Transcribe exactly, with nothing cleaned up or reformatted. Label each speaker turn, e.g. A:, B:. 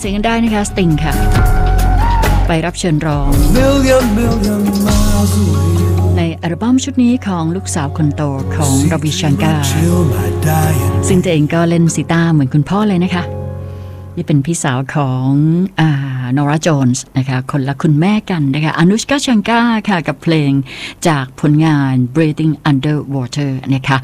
A: สียงกันได้นะคะสติงค่ะไปรับเชิญร้องในอัลบั้มชุดนี้ของลูกสาวคนโตของรวิชังกาซึ่งตัวเองก็เล่นซีตาร์เหมือนคุณพ่อเลยนะคะนี่เป็นพี่สาวของอ่านอราโจนส์นะคะคนละคุณแม่กันนะคะอนุชกาชังกาค่ะกับเพลงจากผลงาน Breathing Underwater นะคะ